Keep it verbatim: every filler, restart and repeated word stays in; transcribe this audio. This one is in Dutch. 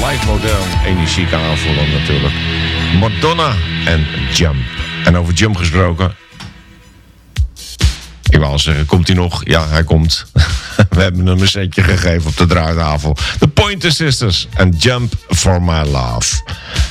live modern energie kan aanvoelen natuurlijk. Madonna en Jump. En over Jump gesproken. Ik wou al zeggen, komt hij nog? Ja, hij komt. We hebben hem een setje gegeven op de draaitafel. De Pointer Sisters en Jump for My Love.